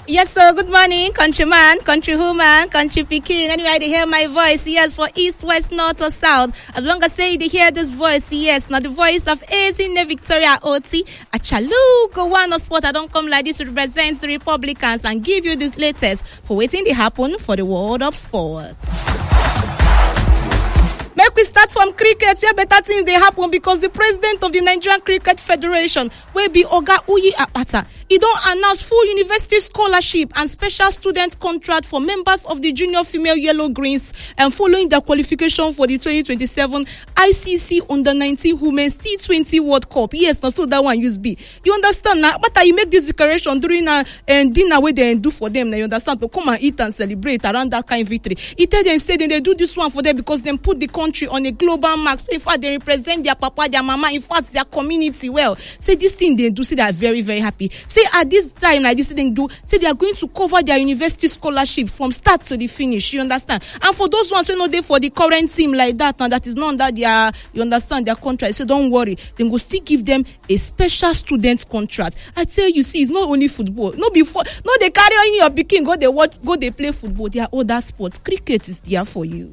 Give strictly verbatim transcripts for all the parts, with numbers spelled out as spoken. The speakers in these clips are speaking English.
Yes, sir. Good morning, countryman, countrywoman, country pikin. Anyway, they hear my voice, yes, for east, west, north, or south. As long as say they hear this voice, yes, not the voice of Ezine Victoria Oti. Achalu, go one of sport. I don't come like this to represent the Republicans and give you this latest for waiting to happen for the world of sport. Make we start from cricket. Yeah, better things they happen because the president of the Nigerian Cricket Federation will be Oga Uyi Apata. He don't announce full university scholarship and special student contract for members of the junior female yellow greens and following their qualification for the twenty twenty-seven I C C under nineteen Women's T twenty World Cup. Yes, now so that one used be. You understand now? But you make this declaration during a, a dinner where they do for them. Now you understand to come and eat and celebrate around that kind of victory. He tell them say they do this one for them because they put the country on a global map. In fact, they represent their papa, their mama, in fact, their community well. Say this thing they do, say they are very, very happy. Say at this time, like this thing do, say they are going to cover their university scholarship from start to the finish. You understand? And for those ones who know they for the current team like that, and that is not that they are, you understand, their contract. So don't worry, they will still give them a special student contract. I tell you, see, it's not only football. No, before, no, they carry on your picking, go they watch, go they play football. There are other sports. Cricket is there for you.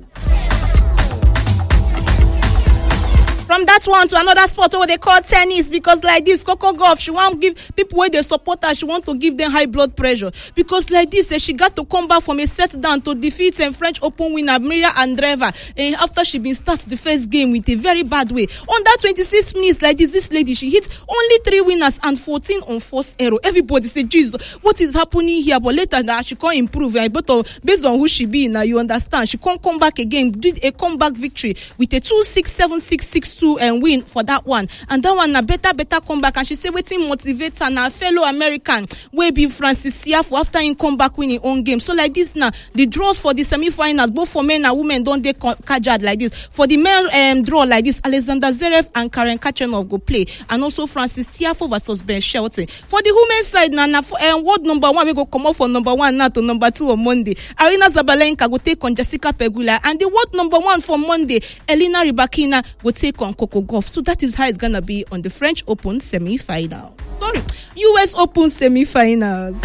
From that one to another sport what they call tennis, because like this, Coco Gauff, she won't give people where they support her, she want to give them high blood pressure. Because like this, eh, she got to come back from a set down to defeat a French Open winner, Mira Andreeva, and after she been start the first game with a very bad way. On that twenty-six minutes like this, this lady, she hit only three winners and fourteen on forced error. Everybody say, Jesus, what is happening here? But later now, she can't improve. Eh, but uh, based on who she be, now you understand, she can't come back again, did a comeback victory with a two six seven six six two and win for that one. And that one, a better, better comeback. And she say, waiting motivates her now, fellow American, will be Francis Tiafoe after in comeback winning own game. So like this now, the draws for the semi-finals, both for men and women, don't they cajad like this. For the male um, draw like this, Alexander Zverev and Karen Khachanov go play. And also Francis Tiafoe versus Ben Shelton. For the women's side now, now for um, world number one, we go come up for number one now to number two on Monday. Arina Zabalenka go take on Jessica Pegula. And the world number one for Monday, Elena Rybakina will take on Coco Gauff. So that is how it's gonna be on the French Open semi-final. Sorry, U S Open semi-finals.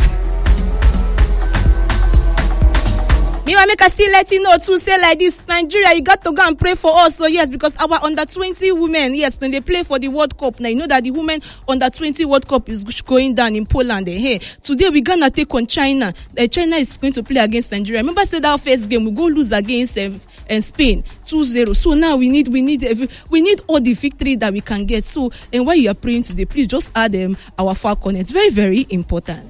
Me want make I still let you know to say like this, Nigeria, you got to go and pray for us. So yes, because our under twenty women, yes, when they play for the World Cup, now you know that the women under twenty World Cup is going down in Poland. And hey, today we're gonna take on China. Uh, China is going to play against Nigeria. Remember, I said our first game we go lose against um, uh, Spain two zero. So now we need we need uh, we need all the victory that we can get. So and while you are praying today, please just add them um, our Falcon. It's very very important.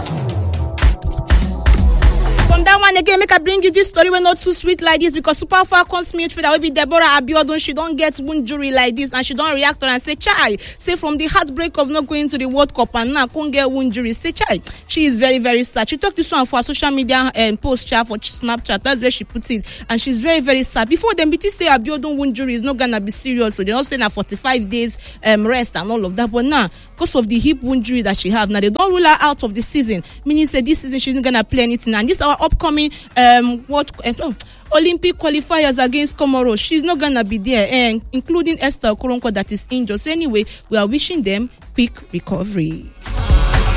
From that one again, make I bring you this story. We're not too sweet like this because Super Falcons midfielder will be Deborah Abiodun. She don't get wound jury like this and she don't react and say, "Chai." Say from the heartbreak of not going to the World Cup and now can't get wound jury. Say, "Chai." She is very very sad. She talked this one for her social media and um, post chat for Snapchat. That's where she puts it, and she's very very sad. Before them, B T say Abiodun wound jury is not gonna be serious, so they're not saying that forty-five days um, rest and all of that. But now, because of the hip wound injury that she have, now they don't rule her out of the season. Meaning, say this season she's not gonna play anything. And this our upcoming um what uh, Olympic qualifiers against Comoros, she's not gonna be there, and including Esther Okoronkwo that is injured. So anyway, we are wishing them quick recovery.